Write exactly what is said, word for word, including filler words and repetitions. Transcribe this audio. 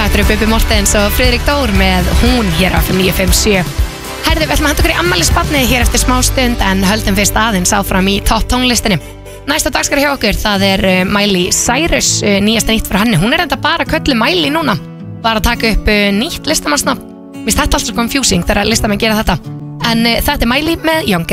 Þetta eru Bubbi Mortens og Friðrik Dór með Hún hér á F M níu fimm sjö. Herðu, við ætlum að henda okkur í afmælisbarnið hér eftir smá stund en höldum fyrst aðeins áfram í topp tónlistinni. Næsta dagskrá hjá okkur, það er uh, Miley Cyrus, uh, nýjasta nýtt frá henni. Hún er enda bara köllu Miley núna. Bara að taka upp uh, nýtt listamannsnafn. Mér finnst þetta alltaf confusing þegar listamenn gera þetta. En uh, þetta er Miley með Young